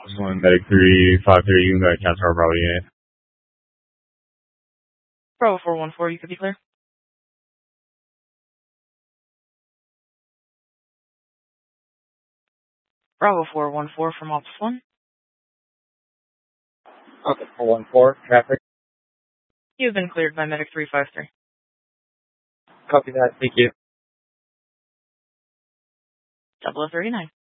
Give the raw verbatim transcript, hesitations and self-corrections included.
This one, Medic three five three, you can go ahead and cancel our Bravo unit. Bravo four one four, you could be clear. Bravo four one four from Ops one. Okay, four one four, traffic. You've been cleared by Medic three five three. Copy that, thank you. Double O thirty-nine.